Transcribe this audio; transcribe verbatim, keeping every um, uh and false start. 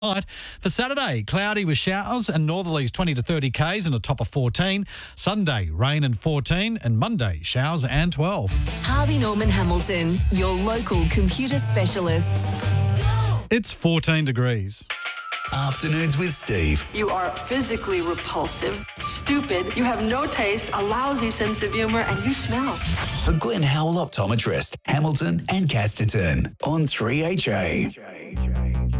Right. For Saturday, cloudy with showers and northerlies twenty to thirty k's and a top of fourteen. Sunday, rain and fourteen. And Monday, showers and twelve. Harvey Norman Hamilton, your local computer specialists. It's fourteen degrees. Afternoons with Steve. You are physically repulsive, stupid, you have no taste, a lousy sense of humour, and you smell. For Glenn Howell Optometrist, Hamilton and Casterton on three H A.